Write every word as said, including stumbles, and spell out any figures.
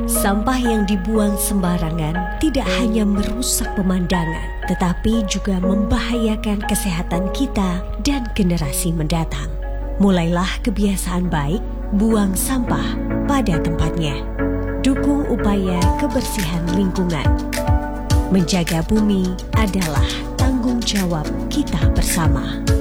Sampah yang dibuang sembarangan tidak hanya merusak pemandangan, tetapi juga membahayakan kesehatan kita dan generasi mendatang. Mulailah kebiasaan baik, buang sampah pada tempatnya. Dukung upaya kebersihan lingkungan. Menjaga bumi adalah tanggung jawab kita bersama.